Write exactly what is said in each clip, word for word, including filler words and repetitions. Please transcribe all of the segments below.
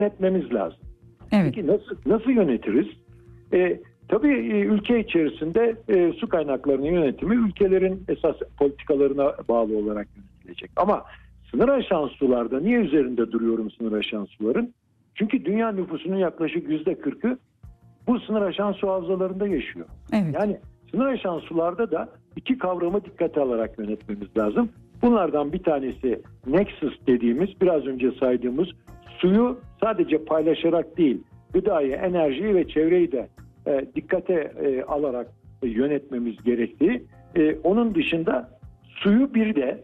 yönetmemiz lazım. Evet. Peki nasıl nasıl yönetiriz? E, tabii e, ülke içerisinde e, su kaynaklarının yönetimi ülkelerin esas politikalarına bağlı olarak yönetilecek. Ama sınır aşan sularda niye üzerinde duruyorum sınır aşan suların? Çünkü dünya nüfusunun yaklaşık yüzde kırkı bu sınır aşan su havzalarında yaşıyor. Evet. Yani sınır aşan sularda da iki kavramı dikkate alarak yönetmemiz lazım. Bunlardan bir tanesi Nexus dediğimiz, biraz önce saydığımız suyu sadece paylaşarak değil, gıdayı, enerjiyi ve çevreyi de e, dikkate e, alarak e, yönetmemiz gerektiği. E, onun dışında suyu bir de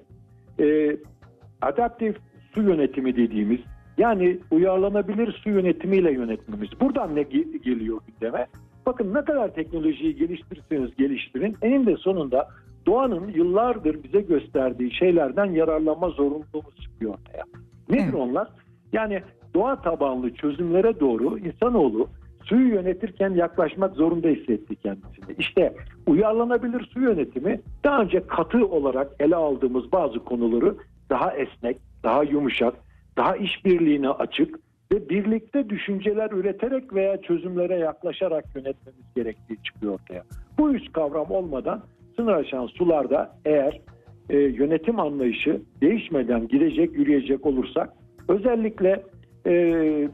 e, adaptif su yönetimi dediğimiz, yani uyarlanabilir su yönetimiyle yönetmemiz. Buradan ne ge- geliyor gündeme? Bakın ne kadar teknolojiyi geliştirirseniz geliştirin, eninde sonunda doğanın yıllardır bize gösterdiği şeylerden yararlanma zorunluluğumuz çıkıyor ortaya. Nedir Evet. onlar? Yani doğa tabanlı çözümlere doğru insanoğlu suyu yönetirken yaklaşmak zorunda hissetti kendisini. İşte uyarlanabilir su yönetimi daha önce katı olarak ele aldığımız bazı konuları daha esnek, daha yumuşak, daha işbirliğine açık ve birlikte düşünceler üreterek veya çözümlere yaklaşarak yönetmemiz gerektiği çıkıyor ortaya. Bu üç kavram olmadan sınır aşan sularda eğer e, yönetim anlayışı değişmeden gidecek, yürüyecek olursak, özellikle e,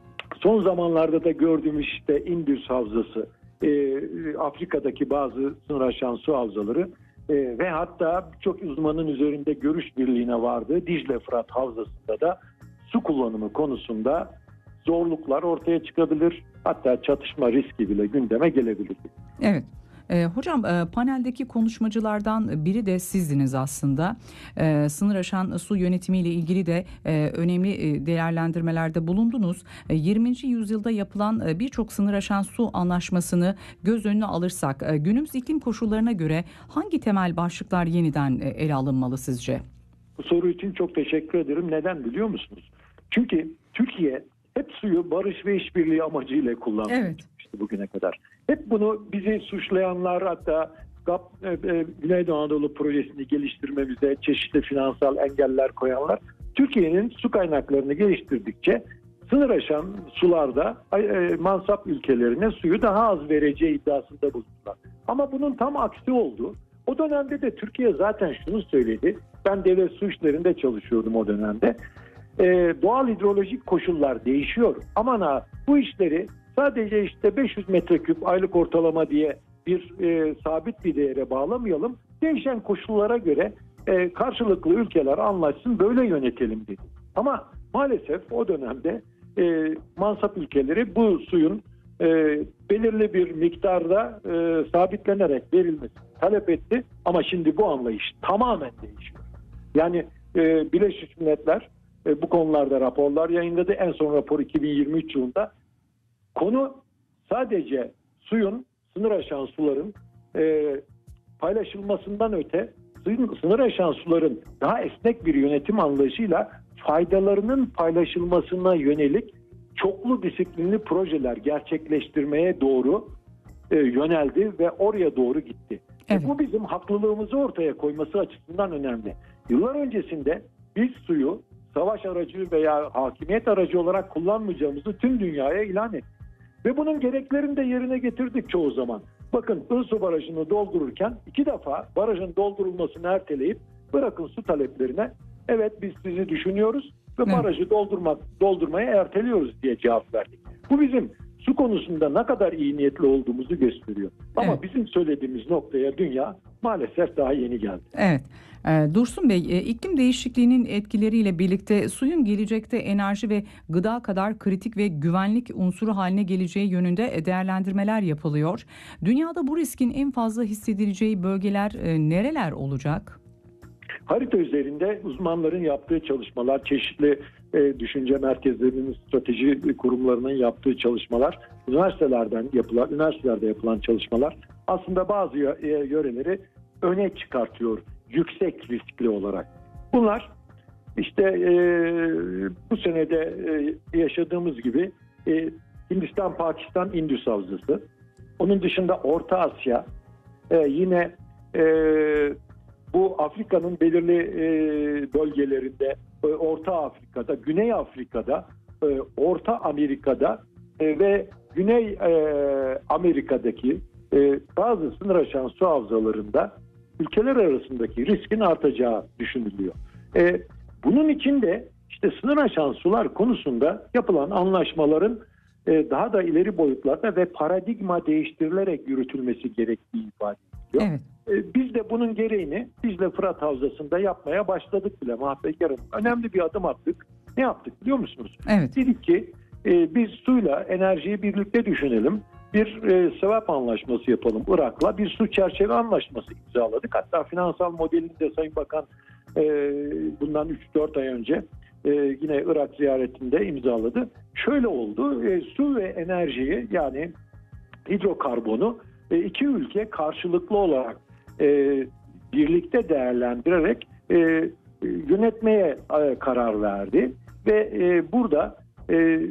son zamanlarda da gördüğümüz işte Indus Havzası, e, Afrika'daki bazı sınır aşan su havzaları e, ve hatta birçok uzmanın üzerinde görüş birliğine vardığı Dicle Fırat Havzası'nda da su kullanımı konusunda zorluklar ortaya çıkabilir. Hatta çatışma riski bile gündeme gelebilir. Evet. E, hocam e, paneldeki konuşmacılardan biri de sizdiniz aslında. E, sınır aşan su yönetimiyle ilgili de e, önemli e, değerlendirmelerde bulundunuz. E, yirminci yüzyılda yapılan e, birçok sınır aşan su anlaşmasını göz önüne alırsak e, günümüz iklim koşullarına göre hangi temel başlıklar yeniden e, ele alınmalı sizce? Bu soru için çok teşekkür ederim. Neden biliyor musunuz? Çünkü Türkiye hep suyu barış ve işbirliği amacıyla kullanmıştı Evet. bugüne kadar. Hep bunu bizi suçlayanlar, hatta GAP, e, e, Güneydoğu Anadolu projesini geliştirmemize çeşitli finansal engeller koyanlar, Türkiye'nin su kaynaklarını geliştirdikçe sınır aşan sularda e, mansap ülkelerine suyu daha az vereceği iddiasında bulundular. Ama bunun tam aksi oldu. O dönemde de Türkiye zaten şunu söyledi. Ben devlet su işlerinde çalışıyordum o dönemde. Ee, doğal hidrolojik koşullar değişiyor. Aman ha, bu işleri sadece işte beş yüz metreküp aylık ortalama diye bir e, sabit bir değere bağlamayalım. Değişen koşullara göre e, karşılıklı ülkeler anlaşsın, böyle yönetelim dedi. Ama maalesef o dönemde e, mansap ülkeleri bu suyun e, belirli bir miktarda e, sabitlenerek verilmesini talep etti. Ama şimdi bu anlayış tamamen değişiyor. Yani e, Birleşmiş Milletler e, bu konularda raporlar yayınladı. En son rapor iki bin yirmi üç yılında. Konu sadece suyun, sınır aşan suların e, paylaşılmasından öte, suyun, sınır aşan suların daha esnek bir yönetim anlayışıyla faydalarının paylaşılmasına yönelik çoklu disiplinli projeler gerçekleştirmeye doğru e, yöneldi ve oraya doğru gitti. Evet. E, bu bizim haklılığımızı ortaya koyması açısından önemli. Yıllar öncesinde biz suyu savaş aracı veya hakimiyet aracı olarak kullanmayacağımızı tüm dünyaya ilan ettik. Ve bunun gereklerini de yerine getirdik çoğu zaman. Bakın, Irsu Barajı'nı doldururken iki defa barajın doldurulmasını erteleyip bırakın su taleplerine, evet biz sizi düşünüyoruz ve Evet. barajı doldurmak, doldurmayı erteliyoruz diye cevap verdik. Bu bizim su konusunda ne kadar iyi niyetli olduğumuzu gösteriyor. Ama Evet. bizim söylediğimiz noktaya dünya maalesef daha yeni geldi. Evet. Ee, Dursun Bey, e, iklim değişikliğinin etkileriyle birlikte suyun gelecekte enerji ve gıda kadar kritik ve güvenlik unsuru haline geleceği yönünde e, değerlendirmeler yapılıyor. Dünyada bu riskin en fazla hissedileceği bölgeler e, nereler olacak? Harita üzerinde uzmanların yaptığı çalışmalar, çeşitli e, düşünce merkezlerinin, strateji kurumlarının yaptığı çalışmalar, üniversitelerden yapılan, üniversitelerde yapılan çalışmalar aslında bazı e, yöreleri öne çıkartıyor yüksek riskli olarak. Bunlar işte e, bu senede e, yaşadığımız gibi e, Hindistan, Pakistan, Indus Havzası. Onun dışında Orta Asya, e, yine e, bu Afrika'nın belirli e, bölgelerinde, e, Orta Afrika'da, Güney Afrika'da e, Orta Amerika'da e, ve Güney e, Amerika'daki e, bazı sınır aşan su havzalarında ülkeler arasındaki riskin artacağı düşünülüyor. E, bunun için de işte sınır aşan sular konusunda yapılan anlaşmaların e, daha da ileri boyutlarda ve paradigma değiştirilerek yürütülmesi gerektiği ifade ediliyor. Evet. E, biz de bunun gereğini biz de Fırat Havzası'nda yapmaya başladık bile Mahpek Hanım. Önemli bir adım attık. Ne yaptık biliyor musunuz? Evet. Dedik ki e, biz suyla enerjiyi birlikte düşünelim. Bir e, sevap anlaşması yapalım Irak'la. Bir su çerçeve anlaşması imzaladık. Hatta finansal modelini de Sayın Bakan e, bundan üç dört ay önce e, yine Irak ziyaretinde imzaladı. Şöyle oldu. E, su ve enerjiyi yani hidrokarbonu e, iki ülke karşılıklı olarak e, birlikte değerlendirerek e, yönetmeye e, karar verdi. Ve e, burada e,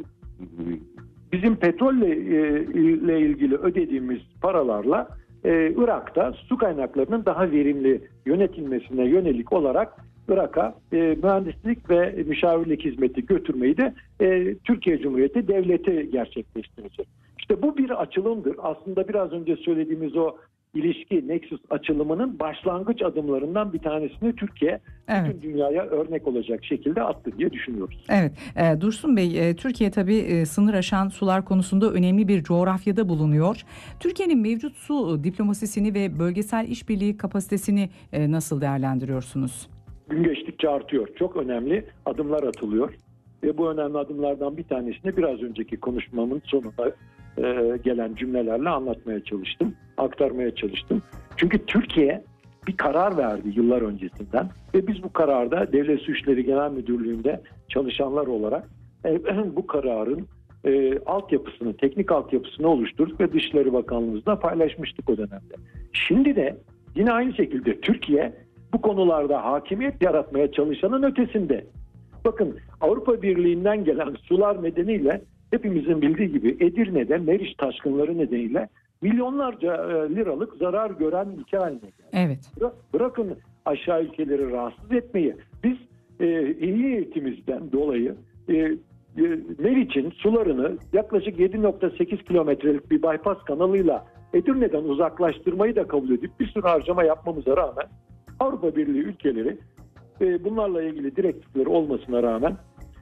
bizim petrolle e, ile ilgili ödediğimiz paralarla e, Irak'ta su kaynaklarının daha verimli yönetilmesine yönelik olarak Irak'a e, mühendislik ve müşavirlik hizmeti götürmeyi de e, Türkiye Cumhuriyeti Devleti gerçekleştirecek. İşte bu bir açılımdır. Aslında biraz önce söylediğimiz o ilişki Nexus açılımının başlangıç adımlarından bir tanesini Türkiye Evet. bütün dünyaya örnek olacak şekilde attı diye düşünüyoruz. Evet, e, Dursun Bey, e, Türkiye tabii e, sınır aşan sular konusunda önemli bir coğrafyada bulunuyor. Türkiye'nin mevcut su diplomasisini ve bölgesel işbirliği kapasitesini e, nasıl değerlendiriyorsunuz? Gün geçtikçe artıyor. Çok önemli adımlar atılıyor. Ve bu önemli adımlardan bir tanesini biraz önceki konuşmamın sonunda e, gelen cümlelerle anlatmaya çalıştım, aktarmaya çalıştım. Çünkü Türkiye bir karar verdi yıllar öncesinden ve biz bu kararda Devlet Su İşleri Genel Müdürlüğü'nde çalışanlar olarak e, bu kararın e, altyapısını, teknik altyapısını oluşturduk ve Dışişleri Bakanlığımızla paylaşmıştık o dönemde. Şimdi de yine aynı şekilde Türkiye bu konularda hakimiyet yaratmaya çalışanın ötesinde. Bakın Avrupa Birliği'nden gelen sular nedeniyle hepimizin bildiği gibi Edirne'de Meriç taşkınları nedeniyle milyonlarca e, liralık zarar gören ülke haline geldi. Evet. Bırakın aşağı ülkeleri rahatsız etmeyi. Biz e, iyi niyetimizden dolayı e, e, Meriç'in sularını yaklaşık yedi nokta sekiz kilometrelik bir bypass kanalıyla Edirne'den uzaklaştırmayı da kabul edip bir sürü harcama yapmamıza rağmen Avrupa Birliği ülkeleri e, bunlarla ilgili direktifleri olmasına rağmen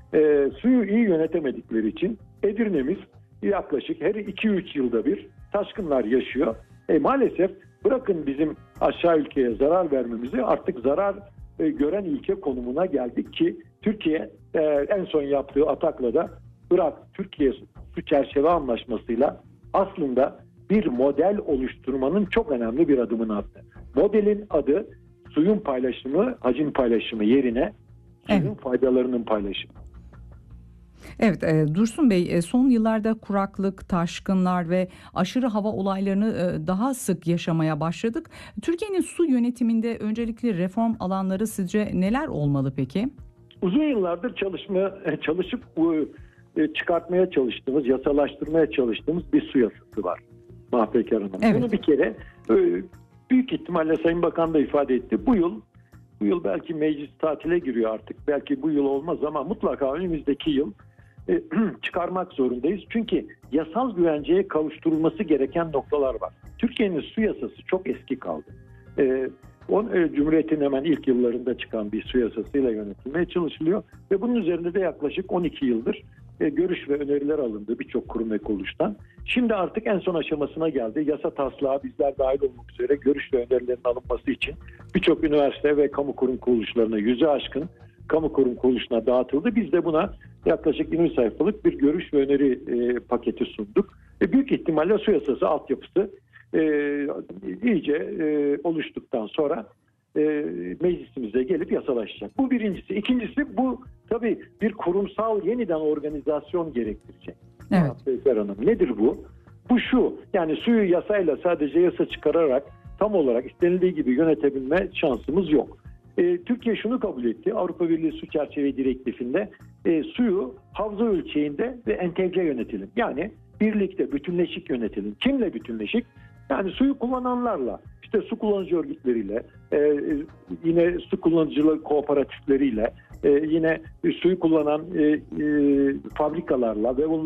e, suyu iyi yönetemedikleri için Edirne'miz yaklaşık her iki üç yılda bir taşkınlar yaşıyor. E, maalesef bırakın bizim aşağı ülkeye zarar vermemizi artık zarar e, gören ülke konumuna geldik ki Türkiye e, en son yaptığı atakla da Irak-Türkiye su çerçeve anlaşmasıyla aslında bir model oluşturmanın çok önemli bir adımını attı. Modelin adı suyun paylaşımı, hacim paylaşımı yerine suyun evet. faydalarının paylaşımı. Evet, e, Dursun Bey, e, son yıllarda kuraklık, taşkınlar ve aşırı hava olaylarını e, daha sık yaşamaya başladık. Türkiye'nin su yönetiminde öncelikli reform alanları sizce neler olmalı peki? Uzun yıllardır çalışma çalışıp e, çıkartmaya çalıştığımız, yasalaştırmaya çalıştığımız bir su yasası var. Mahpek Hanım. Evet. Bunu bir kere e, büyük ihtimalle Sayın Bakan da ifade etti. Bu yıl bu yıl belki meclis tatile giriyor artık. Belki bu yıl olmaz ama mutlaka önümüzdeki yıl e, çıkarmak zorundayız. Çünkü yasal güvenceye kavuşturulması gereken noktalar var. Türkiye'nin su yasası çok eski kaldı. E, on, e, Cumhuriyet'in hemen ilk yıllarında çıkan bir su yasasıyla yönetilmeye çalışılıyor. Ve bunun üzerinde de yaklaşık on iki yıldır e, görüş ve öneriler alındı birçok kurum ve kuruluştan. Şimdi artık en son aşamasına geldi. Yasa taslağı bizler dahil olmak üzere görüş ve önerilerin alınması için birçok üniversite ve kamu kurum kuruluşlarına yüzü aşkın kamu kurum kuruluşuna dağıtıldı. Biz de buna yaklaşık yirmi sayfalık bir görüş ve öneri e, paketi sunduk. E, büyük ihtimalle su yasası altyapısı e, iyice e, oluştuktan sonra e, meclisimize gelip yasalaşacak. Bu birincisi. İkincisi bu tabii bir kurumsal yeniden organizasyon gerektirecek. Evet. Beyfer Hanım, nedir bu? Bu şu, yani suyu yasayla sadece yasa çıkararak tam olarak istenildiği gibi yönetebilme şansımız yok. E, Türkiye şunu kabul etti. Avrupa Birliği Su Çerçeve Direktifi'nde e, suyu havza ölçeğinde ve entegre yönetelim. Yani birlikte, bütünleşik yönetelim. Kimle bütünleşik? Yani suyu kullananlarla, işte su kullanıcı örgütleriyle, e, yine su kullanıcılığı kooperatifleriyle, e, yine suyu kullanan e, e, fabrikalarla ve